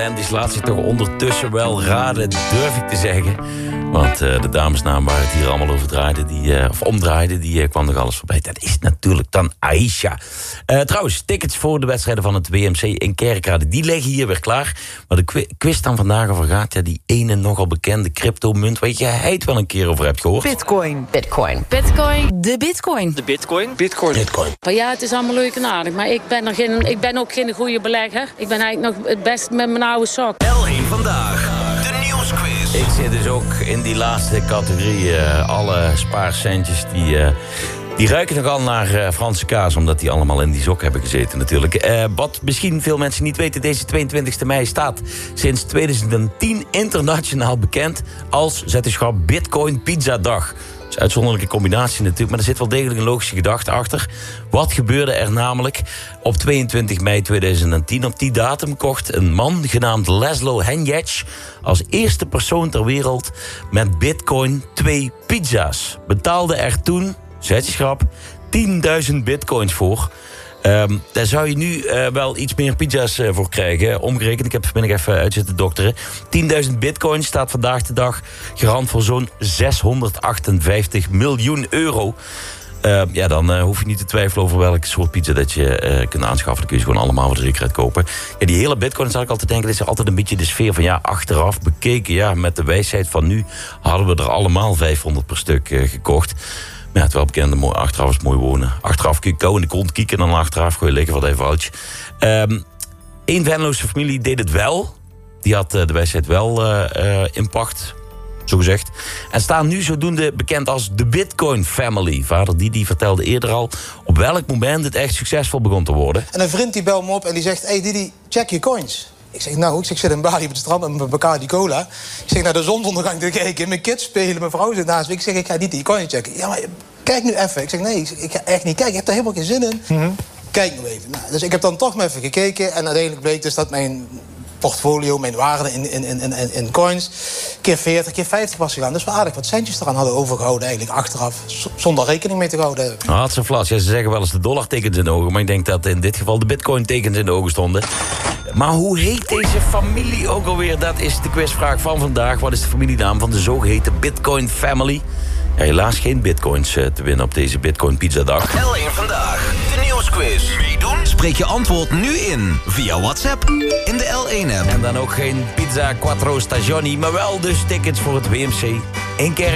Atlantis laat zich toch ondertussen wel raden, durf ik te zeggen. Want de damesnaam waar het hier allemaal over draaide, of omdraaide, die kwam nog alles voorbij. Dat is natuurlijk dan Aisha. Trouwens, tickets voor de wedstrijden van het WMC in Kerkrade, die liggen hier weer klaar. Maar de quiz dan vandaag over gaat, ja, die ene nogal bekende cryptomunt, waar je het wel een keer over hebt gehoord. Bitcoin. Bitcoin. Bitcoin. De Bitcoin. De Bitcoin? Bitcoin. Maar ja, het is allemaal leuk en aardig, maar ik ben ook geen goede belegger. Ik ben eigenlijk nog het best met mijn oude zak. L1 Vandaag, de nieuwsquiz. Ik zit dus ook in die laatste categorie. Alle spaarcentjes die ruiken nogal naar Franse kaas, omdat die allemaal in die sok hebben gezeten natuurlijk. Wat misschien veel mensen niet weten, deze 22 mei staat sinds 2010 internationaal bekend als, zet de schrap, Bitcoin Pizza Dag. Dat is een uitzonderlijke combinatie natuurlijk, maar er zit wel degelijk een logische gedachte achter. Wat gebeurde er namelijk op 22 mei 2010? Op die datum kocht een man genaamd Laszlo Hanyecz als eerste persoon ter wereld met Bitcoin 2 pizza's. Betaalde er toen, zet je schrap, 10.000 bitcoins voor. Daar zou je nu wel iets meer pizza's voor krijgen. Omgerekend, ik heb vanmiddag even uit zitten dokteren. 10.000 bitcoins staat vandaag de dag garant voor zo'n 658 miljoen euro. Ja, dan hoef je niet te twijfelen over welke soort pizza dat je kunt aanschaffen. Dan kun je ze gewoon allemaal voor de zekerheid kopen. Ja, die hele bitcoin, zou ik altijd denken, dat is altijd een beetje de sfeer van, ja, achteraf bekeken. Ja, met de wijsheid van nu hadden we er allemaal 500 per stuk gekocht. Maar ja, het wel bekende, achteraf is mooi wonen. Achteraf kun je kou in de kont kieken en dan achteraf gooi je lekker wat even oudje. Eén Venloze familie deed het wel. Die had de wijsheid wel in pacht, zo gezegd. En staan nu zodoende bekend als de Bitcoin Family. Vader die vertelde eerder al op welk moment het echt succesvol begon te worden. En een vriend die belt me op en die zegt: hey Didi, check je coins. Ik zeg, nou, ik zit in Bali op het strand met mijn Bacardi Cola. Ik zeg, naar de zonsondergang te kijken. Mijn kids spelen, mijn vrouw zit naast me. Ik zeg, ik ga niet die coin checken. Ja, maar kijk nu even. Ik zeg, nee, ik ga echt niet kijken. Ik heb daar helemaal geen zin in. Kijk nu even. Nou, dus ik heb dan toch maar even gekeken. En uiteindelijk bleek dus dat mijn portfolio, mijn waarde in coins, keer 40, keer 50 was gegaan. Dus we aardig wat centjes eraan hadden overgehouden eigenlijk achteraf. Zonder rekening mee te houden. Had ze flas. Ja, ze zeggen wel eens de dollar tekens in de ogen. Maar ik denk dat in dit geval de bitcoin tekens in de ogen stonden. Maar hoe heet deze familie ook alweer? Dat is de quizvraag van vandaag. Wat is de familienaam van de zogeheten Bitcoin Family? Ja, helaas geen bitcoins te winnen op deze Bitcoin Pizza Dag. L1 Vandaag, de nieuwsquiz. Meedoen? Spreek je antwoord nu in via WhatsApp in de L1-app. En dan ook geen pizza quattro stagioni, maar wel dus tickets voor het WMC in Kerkrade.